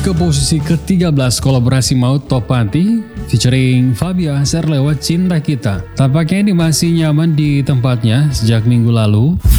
ke posisi ke-13 kolaborasi Maut Topati featuring Fabia Share lewat Cinta Kita. Tampaknya ini masih nyaman di tempatnya sejak minggu lalu.